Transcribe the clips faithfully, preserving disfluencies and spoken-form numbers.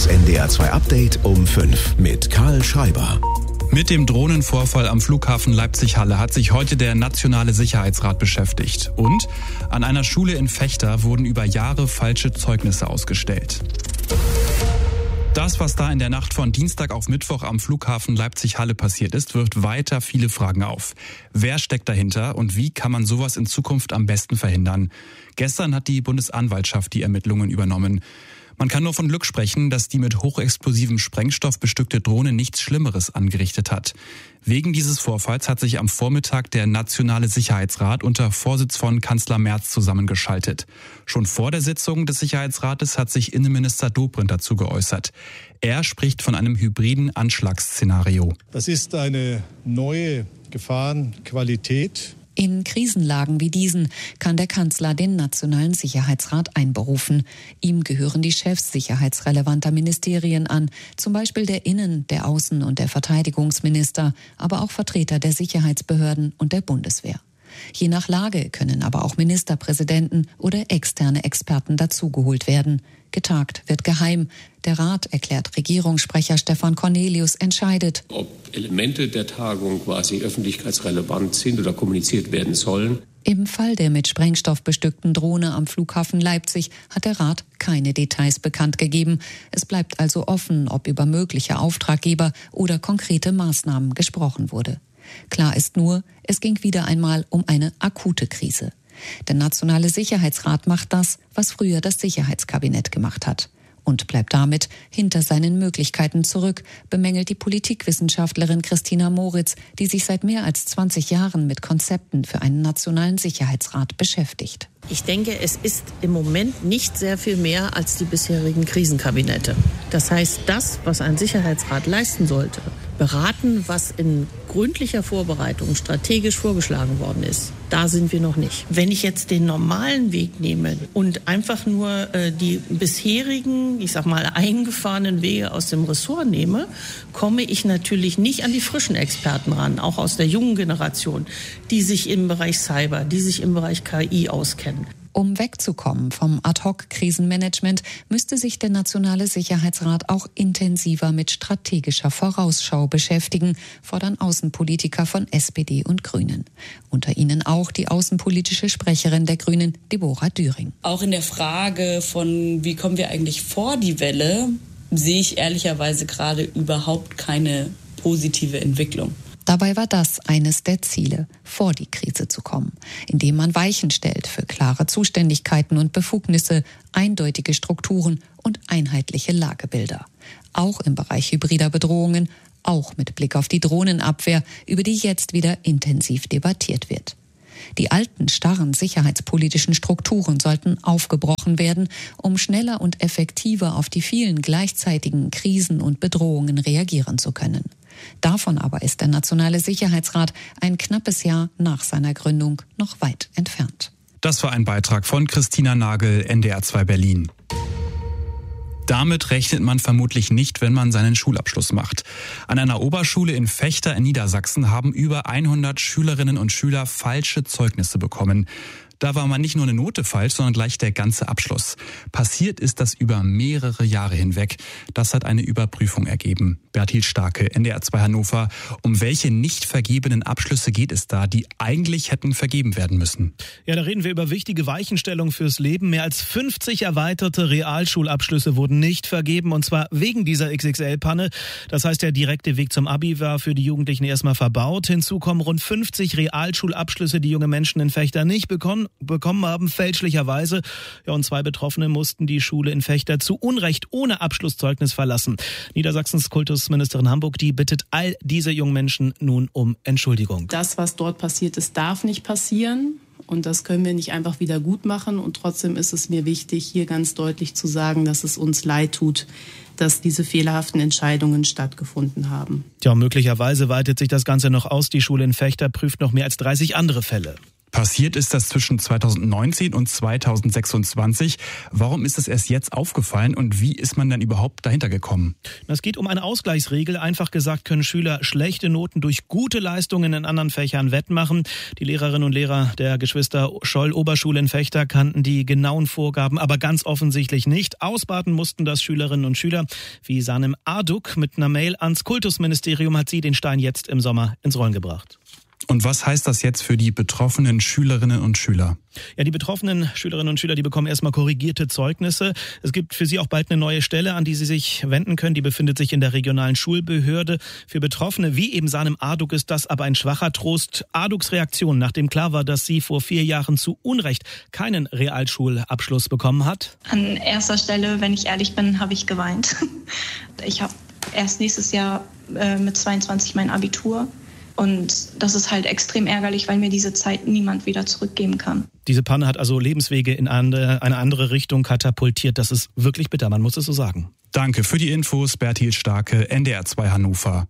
Das N D R zwei Update um fünf mit Karl Schreiber. Mit dem Drohnenvorfall am Flughafen Leipzig-Halle hat sich heute der Nationale Sicherheitsrat beschäftigt. Und an einer Schule in Vechta wurden über Jahre falsche Zeugnisse ausgestellt. Das, was da in der Nacht von Dienstag auf Mittwoch am Flughafen Leipzig-Halle passiert ist, wirft weiter viele Fragen auf. Wer steckt dahinter und wie kann man sowas in Zukunft am besten verhindern? Gestern hat die Bundesanwaltschaft die Ermittlungen übernommen. Man kann nur von Glück sprechen, dass die mit hochexplosivem Sprengstoff bestückte Drohne nichts Schlimmeres angerichtet hat. Wegen dieses Vorfalls hat sich am Vormittag der Nationale Sicherheitsrat unter Vorsitz von Kanzler Merz zusammengeschaltet. Schon vor der Sitzung des Sicherheitsrates hat sich Innenminister Dobrindt dazu geäußert. Er spricht von einem hybriden Anschlagsszenario. Das ist eine neue Gefahrenqualität. In Krisenlagen wie diesen kann der Kanzler den Nationalen Sicherheitsrat einberufen. Ihm gehören die Chefs sicherheitsrelevanter Ministerien an, zum Beispiel der Innen-, der Außen- und der Verteidigungsminister, aber auch Vertreter der Sicherheitsbehörden und der Bundeswehr. Je nach Lage können aber auch Ministerpräsidenten oder externe Experten dazugeholt werden. Getagt wird geheim. Der Rat, erklärt Regierungssprecher Stefan Cornelius, entscheidet, ob Elemente der Tagung quasi öffentlichkeitsrelevant sind oder kommuniziert werden sollen. Im Fall der mit Sprengstoff bestückten Drohne am Flughafen Leipzig hat der Rat keine Details bekannt gegeben. Es bleibt also offen, ob über mögliche Auftraggeber oder konkrete Maßnahmen gesprochen wurde. Klar ist nur, es ging wieder einmal um eine akute Krise. Der Nationale Sicherheitsrat macht das, was früher das Sicherheitskabinett gemacht hat. Und bleibt damit hinter seinen Möglichkeiten zurück, bemängelt die Politikwissenschaftlerin Christina Moritz, die sich seit mehr als zwanzig Jahren mit Konzepten für einen Nationalen Sicherheitsrat beschäftigt. Ich denke, es ist im Moment nicht sehr viel mehr als die bisherigen Krisenkabinette. Das heißt, das, was ein Sicherheitsrat leisten sollte, beraten, was in gründlicher Vorbereitung strategisch vorgeschlagen worden ist, da sind wir noch nicht. Wenn ich jetzt den normalen Weg nehme und einfach nur äh, die bisherigen, ich sag mal, eingefahrenen Wege aus dem Ressort nehme, komme ich natürlich nicht an die frischen Experten ran, auch aus der jungen Generation, die sich im Bereich Cyber, die sich im Bereich K I auskennen. Um wegzukommen vom Ad-hoc-Krisenmanagement müsste sich der Nationale Sicherheitsrat auch intensiver mit strategischer Vorausschau beschäftigen, fordern Außenpolitiker von S P D und Grünen. Unter ihnen auch die außenpolitische Sprecherin der Grünen, Deborah Düring. Auch in der Frage von, wie kommen wir eigentlich vor die Welle, sehe ich ehrlicherweise gerade überhaupt keine positive Entwicklung. Dabei war das eines der Ziele, vor die Krise zu kommen, indem man Weichen stellt für klare Zuständigkeiten und Befugnisse, eindeutige Strukturen und einheitliche Lagebilder. Auch im Bereich hybrider Bedrohungen, auch mit Blick auf die Drohnenabwehr, über die jetzt wieder intensiv debattiert wird. Die alten, starren sicherheitspolitischen Strukturen sollten aufgebrochen werden, um schneller und effektiver auf die vielen gleichzeitigen Krisen und Bedrohungen reagieren zu können. Davon aber ist der Nationale Sicherheitsrat ein knappes Jahr nach seiner Gründung noch weit entfernt. Das war ein Beitrag von Christina Nagel, N D R zwei Berlin. Damit rechnet man vermutlich nicht, wenn man seinen Schulabschluss macht. An einer Oberschule in Vechta in Niedersachsen haben über hundert Schülerinnen und Schüler falsche Zeugnisse bekommen. Da war man nicht nur eine Note falsch, sondern gleich der ganze Abschluss. Passiert ist das über mehrere Jahre hinweg. Das hat eine Überprüfung ergeben. Bertil Starke, N D R zwei Hannover. Um welche nicht vergebenen Abschlüsse geht es da, die eigentlich hätten vergeben werden müssen? Ja, da reden wir über wichtige Weichenstellungen fürs Leben. Mehr als fünfzig erweiterte Realschulabschlüsse wurden nicht vergeben, und zwar wegen dieser X X L-Panne. Das heißt, der direkte Weg zum Abi war für die Jugendlichen erstmal verbaut. Hinzu kommen rund fünfzig Realschulabschlüsse, die junge Menschen in Vechta nicht bekommen. bekommen haben, fälschlicherweise. Ja, und zwei Betroffene mussten die Schule in Vechta zu Unrecht ohne Abschlusszeugnis verlassen. Niedersachsens Kultusministerin Hamburg, die bittet all diese jungen Menschen nun um Entschuldigung. Das, was dort passiert ist, darf nicht passieren. Und das können wir nicht einfach wieder gut machen. Und trotzdem ist es mir wichtig, hier ganz deutlich zu sagen, dass es uns leid tut, dass diese fehlerhaften Entscheidungen stattgefunden haben. Ja, möglicherweise weitet sich das Ganze noch aus. Die Schule in Vechta prüft noch mehr als dreißig andere Fälle. Passiert ist das zwischen zweitausendneunzehn und zweitausendsechsundzwanzig. Warum ist es erst jetzt aufgefallen und wie ist man denn überhaupt dahinter gekommen? Es geht um eine Ausgleichsregel. Einfach gesagt können Schüler schlechte Noten durch gute Leistungen in anderen Fächern wettmachen. Die Lehrerinnen und Lehrer der Geschwister Scholl Oberschule in Vechta kannten die genauen Vorgaben aber ganz offensichtlich nicht. Ausbaden mussten das Schülerinnen und Schüler. Wie Sanem Arduk mit einer Mail ans Kultusministerium hat sie den Stein jetzt im Sommer ins Rollen gebracht. Und was heißt das jetzt für die betroffenen Schülerinnen und Schüler? Ja, die betroffenen Schülerinnen und Schüler, die bekommen erstmal korrigierte Zeugnisse. Es gibt für sie auch bald eine neue Stelle, an die sie sich wenden können. Die befindet sich in der regionalen Schulbehörde. Für Betroffene, wie eben Sanem Arduk, ist das aber ein schwacher Trost. Arduks Reaktion, nachdem klar war, dass sie vor vier Jahren zu Unrecht keinen Realschulabschluss bekommen hat. An erster Stelle, wenn ich ehrlich bin, habe ich geweint. Ich habe erst nächstes Jahr äh, mit zweiundzwanzig mein Abitur. Und das ist halt extrem ärgerlich, weil mir diese Zeit niemand wieder zurückgeben kann. Diese Panne hat also Lebenswege in eine andere Richtung katapultiert. Das ist wirklich bitter, man muss es so sagen. Danke für die Infos, Bertil Starke, N D R zwei Hannover.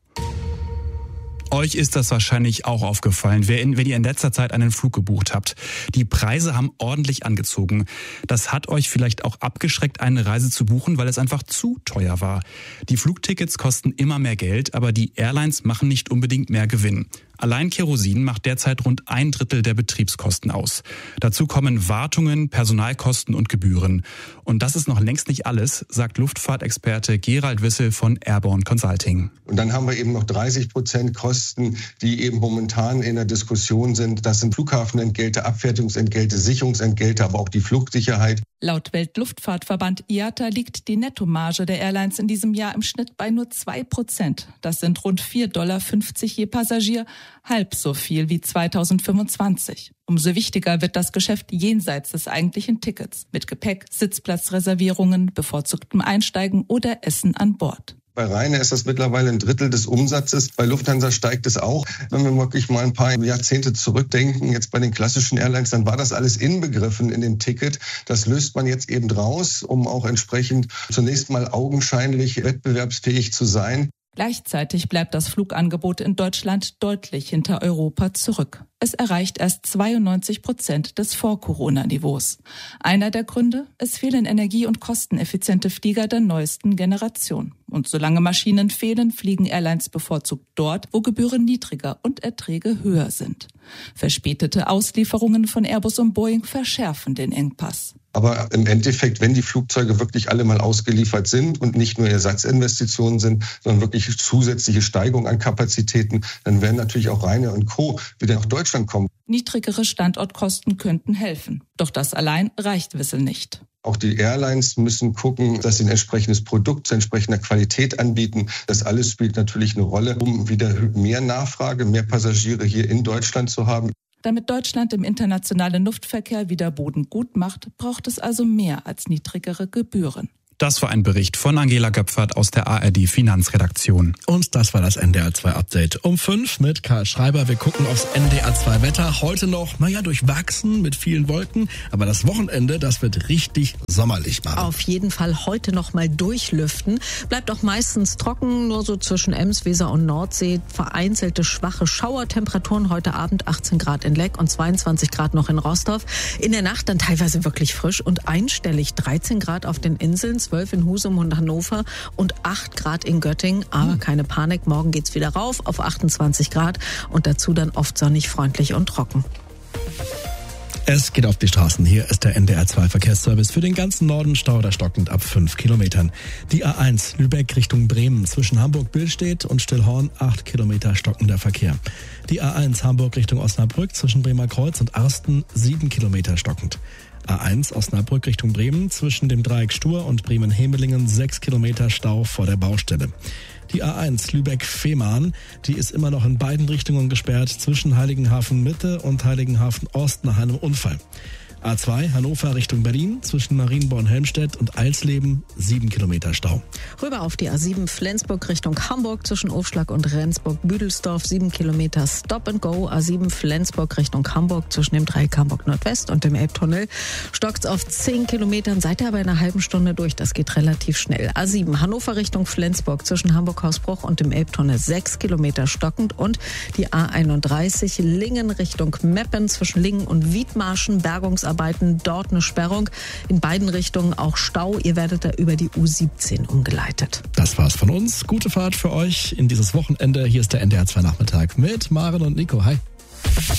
Euch ist das wahrscheinlich auch aufgefallen, wenn ihr in letzter Zeit einen Flug gebucht habt. Die Preise haben ordentlich angezogen. Das hat euch vielleicht auch abgeschreckt, eine Reise zu buchen, weil es einfach zu teuer war. Die Flugtickets kosten immer mehr Geld, aber die Airlines machen nicht unbedingt mehr Gewinn. Allein Kerosin macht derzeit rund ein Drittel der Betriebskosten aus. Dazu kommen Wartungen, Personalkosten und Gebühren. Und das ist noch längst nicht alles, sagt Luftfahrtexperte Gerald Wissel von Airborne Consulting. Und dann haben wir eben noch dreißig Prozent Kosten, die eben momentan in der Diskussion sind. Das sind Flughafenentgelte, Abfertigungsentgelte, Sicherungsentgelte, aber auch die Flugsicherheit. Laut Weltluftfahrtverband I A T A liegt die Nettomarge der Airlines in diesem Jahr im Schnitt bei nur zwei Prozent. Das sind rund vier Komma fünfzig Dollar je Passagier, halb so viel wie zweitausendfünfundzwanzig. Umso wichtiger wird das Geschäft jenseits des eigentlichen Tickets mit Gepäck, Sitzplatzreservierungen, bevorzugtem Einsteigen oder Essen an Bord. Bei Ryanair ist das mittlerweile ein Drittel des Umsatzes. Bei Lufthansa steigt es auch. Wenn wir wirklich mal ein paar Jahrzehnte zurückdenken, jetzt bei den klassischen Airlines, dann war das alles inbegriffen in dem Ticket. Das löst man jetzt eben raus, um auch entsprechend zunächst mal augenscheinlich wettbewerbsfähig zu sein. Gleichzeitig bleibt das Flugangebot in Deutschland deutlich hinter Europa zurück. Es erreicht erst zweiundneunzig Prozent des Vor-Corona-Niveaus. Einer der Gründe? Es fehlen energie- und kosteneffiziente Flieger der neuesten Generation. Und solange Maschinen fehlen, fliegen Airlines bevorzugt dort, wo Gebühren niedriger und Erträge höher sind. Verspätete Auslieferungen von Airbus und Boeing verschärfen den Engpass. Aber im Endeffekt, wenn die Flugzeuge wirklich alle mal ausgeliefert sind und nicht nur Ersatzinvestitionen sind, sondern wirklich zusätzliche Steigerung an Kapazitäten, dann werden natürlich auch Ryanair und Co. wieder nach Deutschland kommen. Niedrigere Standortkosten könnten helfen. Doch das allein reicht Wissel nicht. Auch die Airlines müssen gucken, dass sie ein entsprechendes Produkt zu entsprechender Qualität anbieten. Das alles spielt natürlich eine Rolle, um wieder mehr Nachfrage, mehr Passagiere hier in Deutschland zu haben. Damit Deutschland im internationalen Luftverkehr wieder Boden gut macht, braucht es also mehr als niedrigere Gebühren. Das war ein Bericht von Angela Göpfert aus der A R D Finanzredaktion. Und das war das N D R zwei Update um fünf mit Karl Schreiber. Wir gucken aufs N D R zwei Wetter. Heute noch, naja, durchwachsen mit vielen Wolken. Aber das Wochenende, das wird richtig sommerlich machen. Auf jeden Fall heute noch mal durchlüften. Bleibt auch meistens trocken, nur so zwischen Ems, Weser und Nordsee. Vereinzelte schwache Schauertemperaturen. Heute Abend achtzehn Grad in Leck und zweiundzwanzig Grad noch in Rostorf. In der Nacht dann teilweise wirklich frisch und einstellig. dreizehn Grad auf den Inseln, zwölf in Husum und Hannover und acht Grad in Göttingen. Aber keine Panik, morgen geht's wieder rauf auf achtundzwanzig Grad und dazu dann oft sonnig, freundlich und trocken. Es geht auf die Straßen. Hier ist der N D R zwei Verkehrsservice für den ganzen Norden. Stau oder stockend ab fünf Kilometern. Die A eins Lübeck Richtung Bremen zwischen Hamburg-Billstedt und Stillhorn acht Kilometer stockender Verkehr. Die A eins Hamburg Richtung Osnabrück zwischen Bremer Kreuz und Arsten sieben Kilometer stockend. A eins Osnabrück Richtung Bremen zwischen dem Dreieck Stur und Bremen-Hemelingen sechs Kilometer Stau vor der Baustelle. Die A eins Lübeck-Fehmarn, die ist immer noch in beiden Richtungen gesperrt zwischen Heiligenhafen Mitte und Heiligenhafen Ost nach einem Unfall. A zwei Hannover Richtung Berlin zwischen Marienborn-Helmstedt und Eilsleben sieben Kilometer Stau. Rüber auf die A sieben Flensburg Richtung Hamburg zwischen Ofschlag und Rendsburg-Büdelsdorf sieben Kilometer Stop and Go. A sieben Flensburg Richtung Hamburg zwischen dem Dreieck Hamburg Nordwest und dem Elbtunnel stockt's auf zehn Kilometern. Seid ihr aber in einer halben Stunde durch. Das geht relativ schnell. A sieben Hannover Richtung Flensburg zwischen Hamburg-Hausbruch und dem Elbtunnel sechs Kilometer stockend und die A einunddreißig Lingen Richtung Meppen zwischen Lingen und Wiedmarschen Bergungsarbeiten. Dort eine Sperrung. In beiden Richtungen auch Stau. Ihr werdet da über die U siebzehn umgeleitet. Das war's von uns. Gute Fahrt für euch in dieses Wochenende. Hier ist der N D R zwei Nachmittag mit Maren und Nico. Hi.